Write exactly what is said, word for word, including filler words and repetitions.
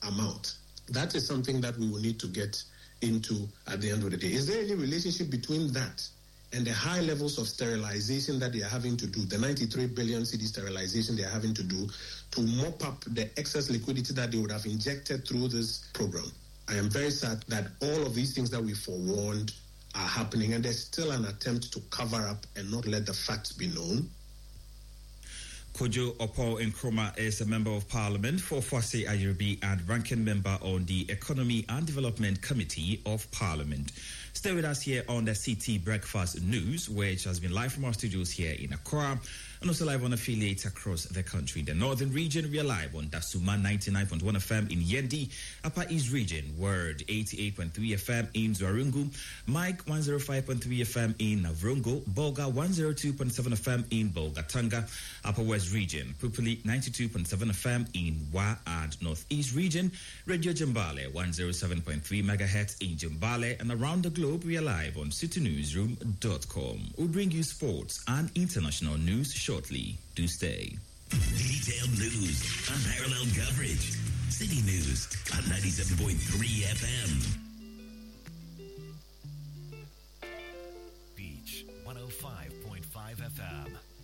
amount. That is something that we will need to get into at the end of the day. Is there any relationship between that and the high levels of sterilization that they are having to do, the ninety-three billion C D sterilization they are having to do to mop up the excess liquidity that they would have injected through this program? I am very sad that all of these things that we forewarned are happening, and there's still an attempt to cover up and not let the facts be known. Kojo Opo Nkrumah is a member of Parliament for Kwasi Ayerbi and ranking member on the Economy and Development Committee of Parliament. Stay with us here on the C T Breakfast News, which has been live from our studios here in Accra and also live on affiliates across the country. In the northern region, we are live on Dasuma ninety-nine point one F M in Yendi, Upper East region, Word eighty-eight point three F M in Zwarungu, Mike one oh five point three F M in Navrongo, Bolga one oh two point seven F M in Bolgatanga, Upper West region, Pupuli ninety-two point seven F M in Wa and Northeast region, Radio Jambale one oh seven point three megahertz in Jambale, and around the globe we are live on city newsroom dot com. We'll bring you sports and international news shortly. Do stay. Detailed news, unparalleled coverage. City News on ninety-seven point three F M. Beach one oh five point five F M.